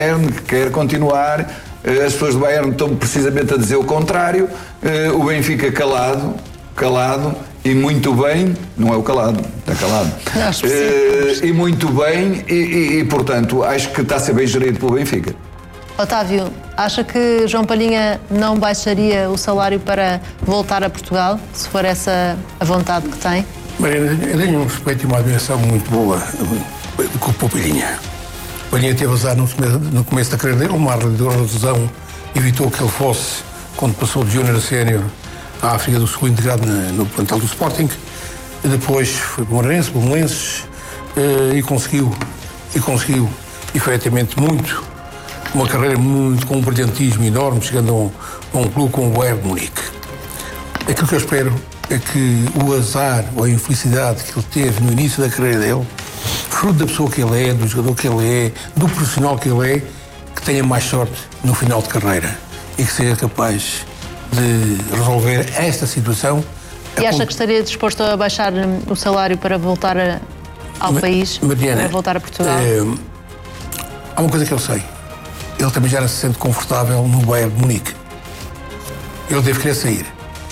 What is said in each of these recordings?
que quer continuar. As pessoas do Bayern estão precisamente a dizer o contrário. O Benfica calado e muito bem, não é o calado, está calado. E muito bem e portanto acho que está a ser bem gerido pelo Benfica. Otávio, acha que João Palhinha não baixaria o salário para voltar a Portugal, se for essa a vontade que tem? Mariana, eu tenho um respeito e uma admiração muito boa com o Palhinha. O Palhinha teve azar no começo da carreira dele, uma lesão evitou que ele fosse, quando passou de júnior a sénior, à África do Sul, integrado no plantel do Sporting. E depois foi para o Belenenses e conseguiu efetivamente uma carreira com um brilhantismo enorme, chegando a um clube como o Bayern de Munique. Aquilo que eu espero é que o azar ou a infelicidade que ele teve no início da carreira dele, fruto da pessoa que ele é, do jogador que ele é, do profissional que ele é, que tenha mais sorte no final de carreira e que seja capaz de resolver esta situação. E acha que estaria disposto a baixar o salário para voltar ao país, Mariana, para voltar a Portugal? Há uma coisa que eu sei. Ele também já não se sente confortável no Bayern de Munique. Ele deve querer sair.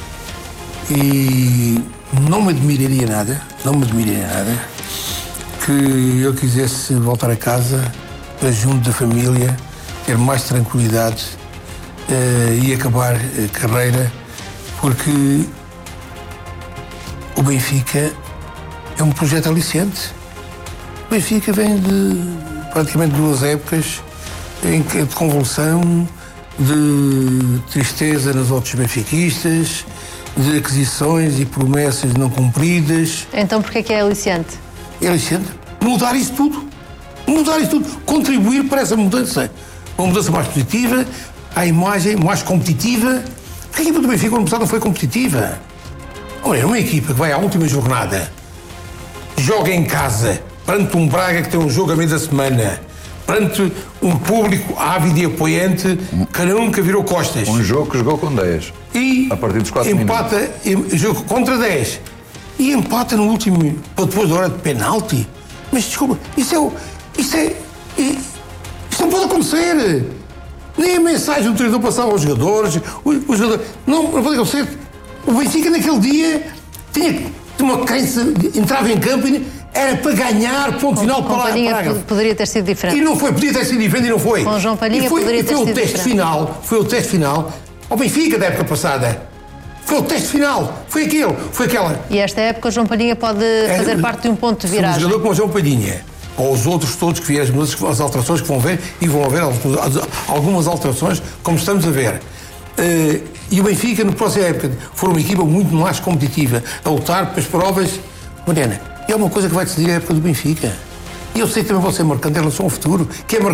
E não me admiraria nada que ele quisesse voltar a casa, junto da família, ter mais tranquilidade e acabar a carreira, porque o Benfica é um projeto aliciante. O Benfica vem de praticamente 2 épocas de convulsão, de tristeza nos outros benfiquistas, de aquisições e promessas não cumpridas. Então porquê que é aliciante? É aliciante mudar isso tudo, contribuir para essa mudança, uma mudança mais positiva, a imagem mais competitiva. A equipa do Benfica, ano passado, não foi competitiva. Olha, uma equipa que vai à última jornada, joga em casa, perante um Braga que tem um jogo a meio da semana, perante um público ávido e apoiante que nunca virou costas. Um jogo que jogou com 10. E a partir dos 4 empata, jogo contra 10. E empata no último, depois da hora de penalti. Mas desculpa, isto não pode acontecer. Nem a mensagem do treinador passava aos jogadores. Os jogadores não pode acontecer. O Benfica naquele dia tinha uma crença, entrava em campo e era para ganhar, ponto final, para lá. Poderia ter sido diferente. E não foi, podia ter sido diferente e não foi. Com João Palhinha poderia ter sido diferente. Foi o teste final ao Benfica da época passada. Foi o teste final. Foi aquela. E esta época o João Palhinha pode fazer parte de um ponto de viragem. Um jogador como o João Palhinha, ou os outros todos que vieram, as alterações que vão ver, e vão haver algumas alterações, como estamos a ver. E o Benfica, na próxima época, for uma equipa muito mais competitiva, a lutar para as provas. Mariana, é uma coisa que vai decidir a época do Benfica. E eu sei que também pode ser marcante em relação ao futuro, que é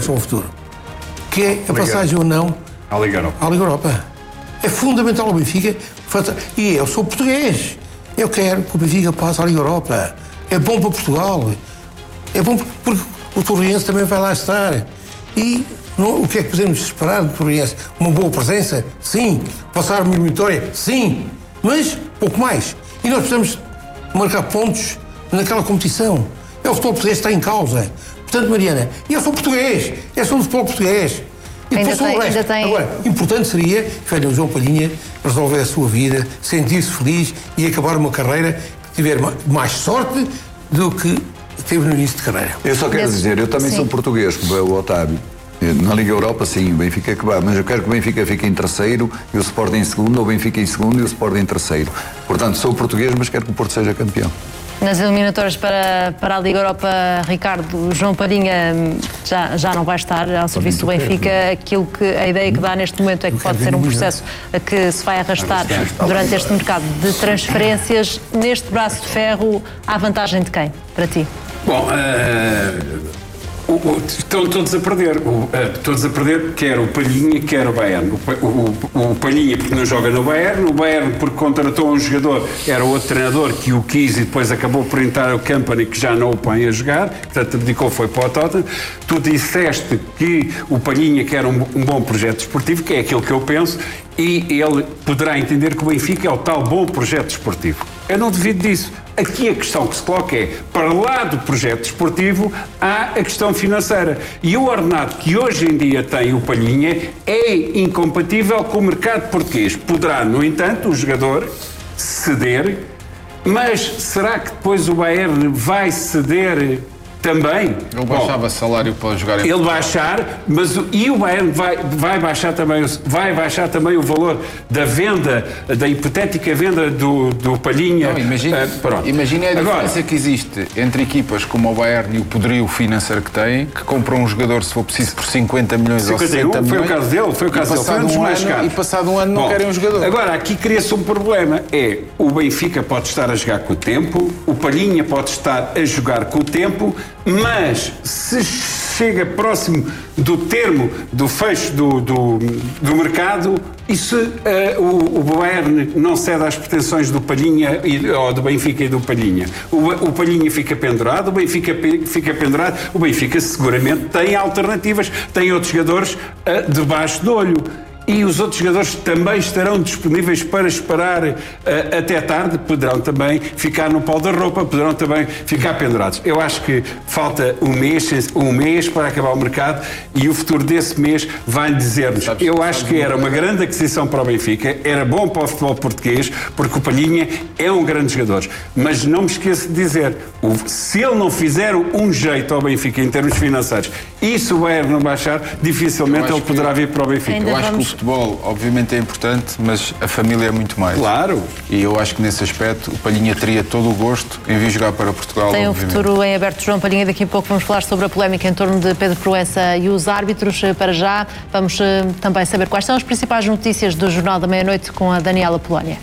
a passagem ou não à Liga Europa. É fundamental ao Benfica. E eu sou português. Eu quero que o Benfica passe à Liga Europa. É bom para Portugal. É bom porque o Torriense também vai lá estar. E o que é que podemos esperar do Torriense? Uma boa presença? Sim. Passar uma eliminatória? Sim. Mas pouco mais. E nós precisamos marcar pontos naquela competição. É o futebol português que está em causa. Portanto, Mariana, eu sou português. Eu sou do futebol português. E depois ainda tem. Agora, importante seria que o João Palhinha resolver a sua vida, sentir-se feliz e acabar uma carreira que tiver mais sorte do que teve no início de carreira. Eu só quero dizer, eu também sou português, como o Otávio. Na Liga Europa, sim, o Benfica é que vai, mas eu quero que o Benfica fique em terceiro e o Sporting em segundo, ou o Benfica em segundo e o Sporting em terceiro. Portanto, sou português, mas quero que o Porto seja campeão. Nas eliminatórias para a Liga Europa, Ricardo, João Palhinha já não vai estar ao serviço do Benfica. A ideia que dá neste momento é que pode ser um processo que se vai arrastar durante este mercado de transferências. Neste braço de ferro, há vantagem de quem, para ti? Bom, estão todos a perder. Todos a perder, quer o Palhinha, quer o Bayern. O Palhinha porque não joga no Bayern, o Bayern porque contratou um jogador, era outro treinador que o quis e depois acabou por entrar o Company, que já não o põe a jogar, portanto abdicou, foi para o Tottenham. Tu disseste que o Palhinha quer um bom projeto desportivo, que é aquilo que eu penso, e ele poderá entender que o Benfica é o tal bom projeto desportivo. Eu não duvido disso. Aqui a questão que se coloca é, para lá do projeto desportivo, há a questão financeira. E o ordenado que hoje em dia tem o Palhinha é incompatível com o mercado português. Poderá, no entanto, o jogador ceder, mas será que depois o Bayern vai ceder também? Ele baixava salário para jogar em Ele baixar, mas e o Bayern vai baixar também o valor da venda, da hipotética venda do Palhinha. Imagina a diferença que existe entre equipas como o Bayern e o poderio financeiro que têm, que compram um jogador, se for preciso, por 50 milhões ou 60 milhões. Foi o caso dele, foi um dos mais caros. E passado um ano não querem um jogador. Agora, aqui cria-se um problema. O Benfica pode estar a jogar com o tempo, o Palhinha pode estar a jogar com o tempo, mas se chega próximo do termo, do fecho do mercado, e se o Bayern não cede às pretensões do Palhinha, ou do Benfica e do Palhinha? O Palhinha fica pendurado, o Benfica fica pendurado, o Benfica seguramente tem alternativas, tem outros jogadores debaixo do olho. E os outros jogadores também estarão disponíveis para esperar até tarde, poderão também ficar no pau da roupa, poderão também ficar pendurados. Eu acho que falta um mês para acabar o mercado e o futuro desse mês vai dizer-nos. Eu acho que era uma grande aquisição para o Benfica, era bom para o futebol português, porque o Palhinha é um grande jogador. Mas não me esqueço de dizer, se ele não fizer um jeito ao Benfica em termos financeiros, e se o Bayern não baixar, dificilmente ele poderá vir para o Benfica. Eu acho que o futebol, obviamente, é importante, mas a família é muito mais. Claro. E eu acho que nesse aspecto o Palhinha teria todo o gosto em vir jogar para Portugal. Tem um futuro em aberto, João Palhinha. Daqui a pouco vamos falar sobre a polémica em torno de Pedro Proença e os árbitros. Para já, vamos também saber quais são as principais notícias do Jornal da Meia-Noite com a Daniela Polónia.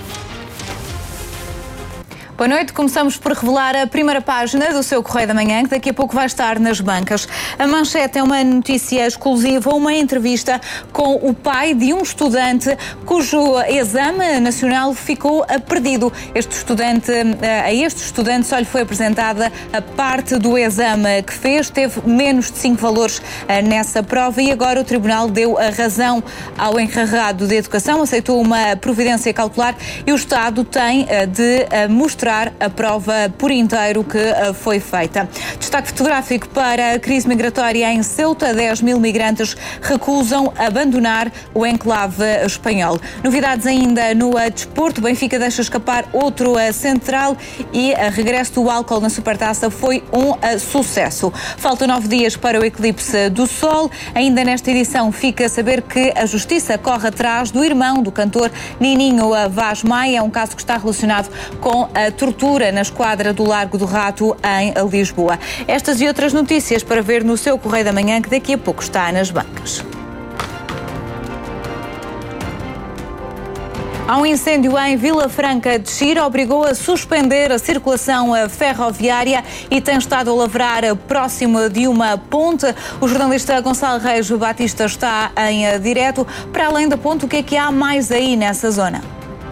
Boa noite. Começamos por revelar a primeira página do seu Correio da Manhã, que daqui a pouco vai estar nas bancas. A manchete é uma notícia exclusiva, uma entrevista com o pai de um estudante cujo exame nacional ficou perdido. A este estudante só lhe foi apresentada a parte do exame que fez, teve menos de 5 valores nessa prova e agora o Tribunal deu a razão ao encarregado de Educação, aceitou uma providência cautelar e o Estado tem de mostrar a prova por inteiro que foi feita. Destaque fotográfico para a crise migratória em Ceuta. 10 mil migrantes recusam abandonar o enclave espanhol. Novidades ainda no desporto. Benfica deixa escapar outro central e a regresso do álcool na Supertaça foi um sucesso. Faltam 9 dias para o eclipse do Sol. Ainda nesta edição fica a saber que a Justiça corre atrás do irmão do cantor Nininho Vaz Maia. É um caso que está relacionado com a tortura na esquadra do Largo do Rato em Lisboa. Estas e outras notícias para ver no seu Correio da Manhã, que daqui a pouco está nas bancas. Há um incêndio em Vila Franca de Xira, obrigou a suspender a circulação ferroviária e tem estado a lavrar próximo de uma ponte. O jornalista Gonçalo Reis Batista está em direto. Para além da ponte, o que é que há mais aí nessa zona?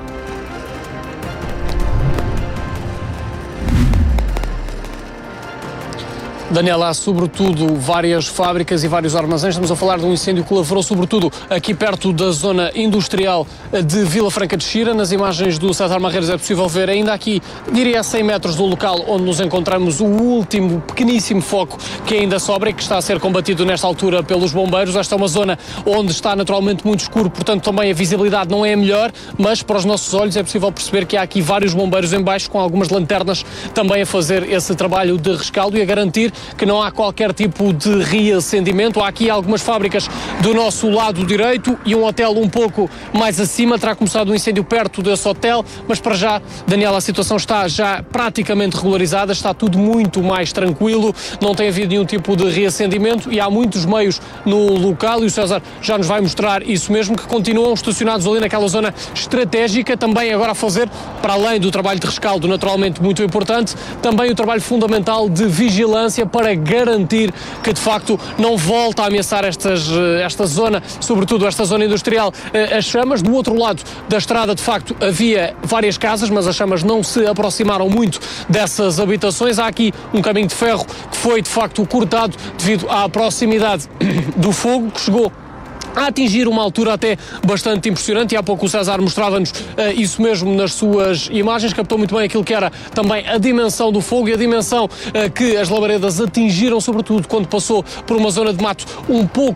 Daniela, há sobretudo várias fábricas e vários armazéns. Estamos a falar de um incêndio que lavrou sobretudo aqui perto da zona industrial de Vila Franca de Xira. Nas imagens do César Marreiros é possível ver ainda aqui, diria a 100 metros do local onde nos encontramos, o último pequeníssimo foco que ainda sobra e que está a ser combatido nesta altura pelos bombeiros. Esta é uma zona onde está naturalmente muito escuro, portanto também a visibilidade não é a melhor, mas para os nossos olhos é possível perceber que há aqui vários bombeiros em baixo com algumas lanternas também a fazer esse trabalho de rescaldo e a garantir que não há qualquer tipo de reacendimento. Há aqui algumas fábricas do nosso lado direito e um hotel um pouco mais acima. Terá começado um incêndio perto desse hotel, mas para já, Daniela, a situação está já praticamente regularizada, está tudo muito mais tranquilo, não tem havido nenhum tipo de reacendimento e há muitos meios no local e o César já nos vai mostrar isso mesmo, que continuam estacionados ali naquela zona estratégica, também agora a fazer, para além do trabalho de rescaldo naturalmente muito importante, também o trabalho fundamental de vigilância para garantir que de facto não volta a ameaçar esta zona, sobretudo esta zona industrial, as chamas. Do outro lado da estrada de facto havia várias casas, mas as chamas não se aproximaram muito dessas habitações. Há aqui um caminho de ferro que foi de facto cortado devido à proximidade do fogo que chegou a atingir uma altura até bastante impressionante, e há pouco o César mostrava-nos isso mesmo nas suas imagens, captou muito bem aquilo que era também a dimensão do fogo e a dimensão que as labaredas atingiram, sobretudo quando passou por uma zona de mato um pouco